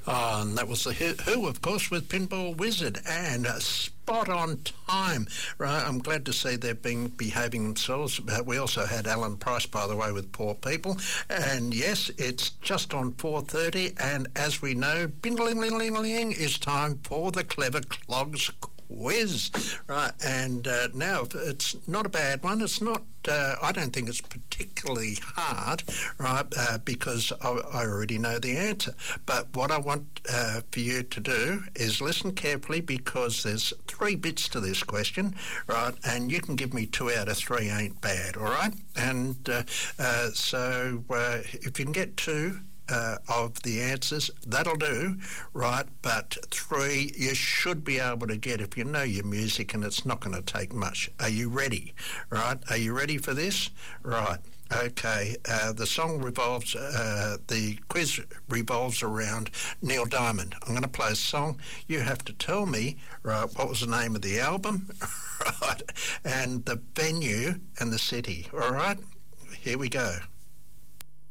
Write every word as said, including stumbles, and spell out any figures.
Oh, and that was the Who, Who, of course, with Pinball Wizard, and uh, spot on time. Right, I'm glad to see they've been behaving themselves. But we also had Alan Price, by the way, with Poor People. And yes, it's just on four thirty, and as we know, bing-a-ling-ling-ling-ling, is time for the Clever Clogs quiz. Right, and uh, now it's not a bad one. It's not, uh, I don't think it's particularly hard, right, uh, because I, I already know the answer. But what I want uh, for you to do is listen carefully, because there's three bits to this question, right, and you can give me two out of three ain't bad, all right? And uh, uh, so uh, if you can get two, Uh, of the answers, that'll do, right? But three you should be able to get if you know your music, and it's not going to take much. Are you ready? Right? Are you ready for this? Right. Okay. Uh, the song revolves, uh, the quiz revolves around Neil Diamond. I'm going to play a song. You have to tell me, right, what was the name of the album, right, and the venue and the city. All right? Here we go.